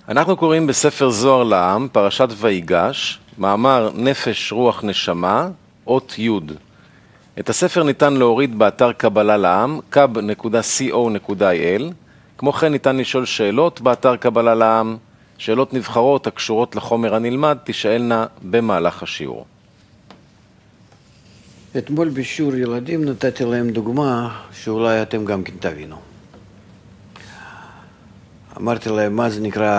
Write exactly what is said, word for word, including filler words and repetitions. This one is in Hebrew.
אנחנו קוראים בספר זוהר לעם, פרשת ויגש, מאמר נפש רוח נשמה, אות י'. את הספר ניתן להוריד באתר קבלה לעם, קב נקודה קו נקודה איי אל. כמו כן ניתן לשאול שאלות באתר קבלה לעם. שאלות נבחרות הקשורות לחומר הנלמד תשאלנה במהלך השיעור. אתמול בשיעור ילדים נתתי להם דוגמה שאולי אתם גם כן תבינו. אמרתי להם מה זה נקרא